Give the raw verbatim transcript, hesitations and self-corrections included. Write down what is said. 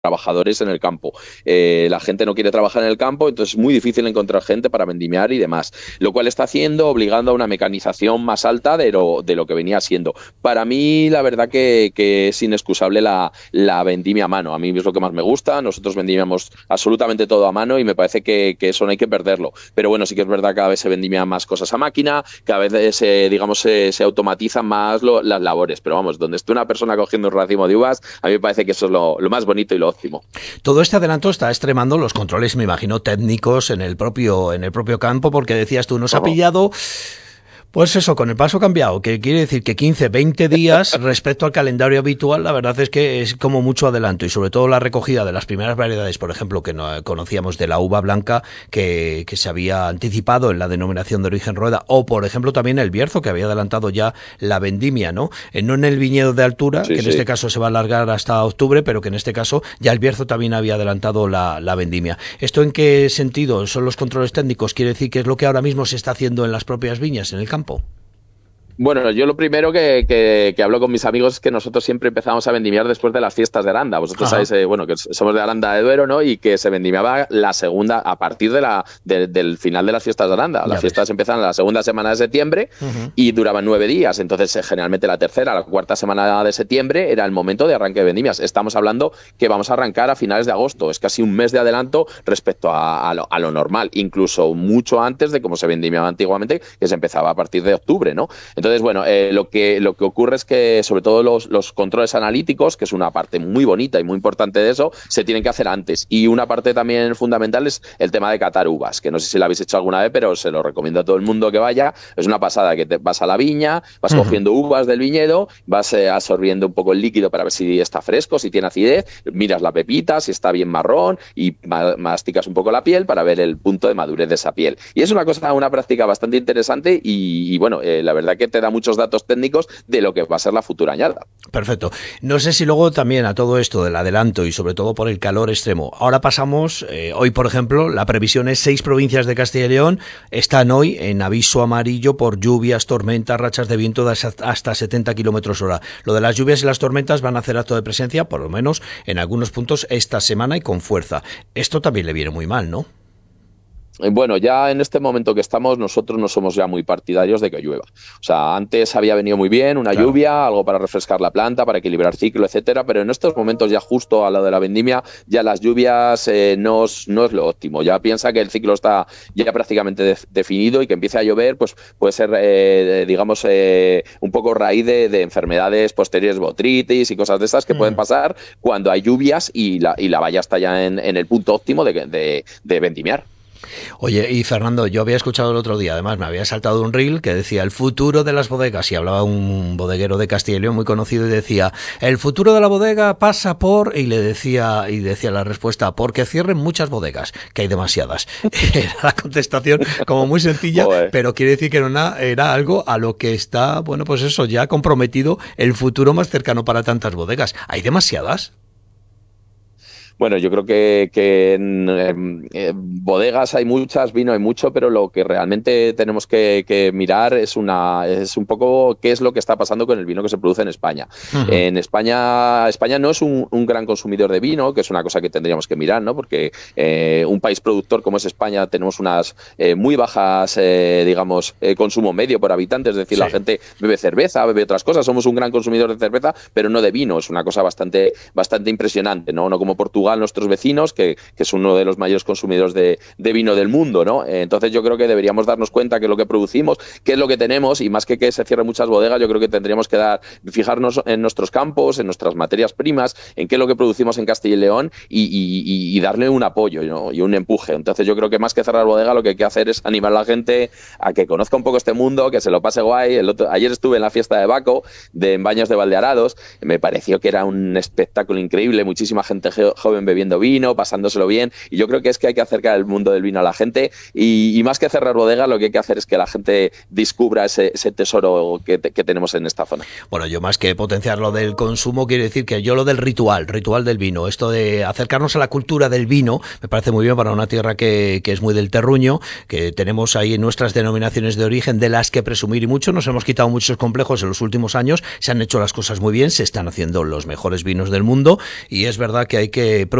trabajadores en el campo. Eh, la gente no quiere trabajar en el campo, entonces es muy difícil encontrar gente para vendimiar y demás. Lo cual está haciendo, obligando a una mecanización más alta de lo, de lo que venía siendo. Para mí, la verdad que, que es inexcusable la, la vendimia a mano. A mí es lo que más me gusta. Nosotros vendimiamos absolutamente todo a mano y me parece que, que eso no hay que perderlo. Pero bueno, sí que es verdad que cada vez se vendimia más cosas a máquina, cada vez se, digamos, se, se automatizan más lo, las labores. Pero vamos, donde esté una persona cogiendo un racimo de uvas, a mí me parece que eso es lo, lo más bonito y lo óptimo. Todo este adelanto está extremando los controles, me imagino, técnicos en el propio, en el propio campo, porque decías tú, nos ha pillado... Pues eso, con el paso cambiado, que quiere decir que quince, veinte días respecto al calendario habitual, la verdad es que es como mucho adelanto y sobre todo la recogida de las primeras variedades, por ejemplo, que no conocíamos de la uva blanca que, que se había anticipado en la denominación de origen Rueda, o por ejemplo también el Bierzo, que había adelantado ya la vendimia, ¿no? Eh, no en el viñedo de altura, sí, que en sí. este caso se va a alargar hasta octubre, pero que en este caso ya el Bierzo también había adelantado la, la vendimia. ¿Esto en qué sentido son los controles técnicos? ¿Quiere decir que es lo que ahora mismo se está haciendo en las propias viñas, en el campo? Bueno, yo lo primero que, que, que hablo con mis amigos es que nosotros siempre empezamos a vendimiar después de las fiestas de Aranda. Vosotros Ajá. sabéis, eh, bueno, que somos de Aranda de Duero, ¿no? Y que se vendimiaba la segunda, a partir de la, de, del final de las fiestas de Aranda. Las ya fiestas ves. empezaban la segunda semana de septiembre uh-huh. y duraban nueve días. Entonces, eh, generalmente la tercera, la cuarta semana de septiembre era el momento de arranque de vendimias. Estamos hablando que vamos a arrancar a finales de agosto. Es casi un mes de adelanto respecto a, a, lo, a lo normal. Incluso mucho antes de cómo se vendimiaba antiguamente, que se empezaba a partir de octubre, ¿no? Entonces, Entonces, bueno, eh, lo, que, lo que ocurre es que sobre todo los, los controles analíticos, que es una parte muy bonita y muy importante de eso, se tienen que hacer antes. Y una parte también fundamental es el tema de catar uvas, que no sé si lo habéis hecho alguna vez, pero se lo recomiendo a todo el mundo que vaya. Es una pasada que te vas a la viña, vas uh-huh. cogiendo uvas del viñedo, vas eh, absorbiendo un poco el líquido para ver si está fresco, si tiene acidez, miras la pepita, si está bien marrón y masticas un poco la piel para ver el punto de madurez de esa piel. Y es una cosa, una práctica bastante interesante y, y bueno, eh, la verdad que te da muchos datos técnicos de lo que va a ser la futura añada. Perfecto. No sé si luego también a todo esto del adelanto y sobre todo por el calor extremo. Ahora pasamos, eh, hoy por ejemplo, la previsión es seis provincias de Castilla y León están hoy en aviso amarillo por lluvias, tormentas, rachas de viento de hasta setenta kilómetros hora. Lo de las lluvias y las tormentas van a hacer acto de presencia, por lo menos en algunos puntos esta semana y con fuerza. Esto también le viene muy mal, ¿no? Bueno, ya en este momento que estamos, nosotros no somos ya muy partidarios de que llueva. O sea, antes había venido muy bien una claro. lluvia, algo para refrescar la planta, para equilibrar ciclo, etcétera, pero en estos momentos ya justo a lo de la vendimia, ya las lluvias eh, no, es, no es lo óptimo. Ya piensa que el ciclo está ya prácticamente de, definido y que empiece a llover, pues puede ser, eh, digamos, eh, un poco raíz de, de enfermedades posteriores, botritis y cosas de estas que mm. pueden pasar cuando hay lluvias y la, y la valla está ya en, en el punto óptimo de, de, de vendimiar. Oye, y Fernando, yo había escuchado el otro día, además me había saltado un reel que decía el futuro de las bodegas y hablaba un bodeguero de Castilla y León muy conocido y decía el futuro de la bodega pasa por, y le decía y decía la respuesta, porque cierren muchas bodegas, que hay demasiadas. Era la contestación como muy sencilla, Joder. pero quiere decir que era, era algo a lo que está, bueno, pues eso, ya comprometido el futuro más cercano para tantas bodegas. ¿Hay demasiadas? Bueno, yo creo que, que en, en, en bodegas hay muchas, vino hay mucho, pero lo que realmente tenemos que, que mirar es una es un poco qué es lo que está pasando con el vino que se produce en España. Uh-huh. En España, España no es un, un gran consumidor de vino, que es una cosa que tendríamos que mirar, ¿no? Porque eh, un país productor como es España tenemos unas eh, muy bajas, eh, digamos, eh, consumo medio por habitante, es decir, sí. la gente bebe cerveza, bebe otras cosas. Somos un gran consumidor de cerveza, pero no de vino. Es una cosa bastante, bastante impresionante, ¿no? No como Portugal, nuestros vecinos, que, que es uno de los mayores consumidores de, de vino del mundo, ¿no? Entonces yo creo que deberíamos darnos cuenta que lo que producimos, qué es lo que tenemos, y más que que se cierren muchas bodegas, yo creo que tendríamos que dar, fijarnos en nuestros campos, en nuestras materias primas, en qué es lo que producimos en Castilla y León y, y, y darle un apoyo, ¿no? Y un empuje. Entonces yo creo que más que cerrar bodega, lo que hay que hacer es animar a la gente a que conozca un poco este mundo, que se lo pase guay. El otro, ayer estuve en la fiesta de Baco, de en Baños de Valdearados, me pareció que era un espectáculo increíble, muchísima gente joven bebiendo vino, pasándoselo bien, y yo creo que es que hay que acercar el mundo del vino a la gente y, y más que cerrar bodegas, lo que hay que hacer es que la gente descubra ese, ese tesoro que, te, que tenemos en esta zona. Bueno, yo más que potenciar lo del consumo, quiero decir que yo lo del ritual, ritual del vino, esto de acercarnos a la cultura del vino, me parece muy bien para una tierra que, que es muy del terruño, que tenemos ahí nuestras denominaciones de origen de las que presumir y mucho, nos hemos quitado muchos complejos en los últimos años, se han hecho las cosas muy bien, se están haciendo los mejores vinos del mundo y es verdad que hay que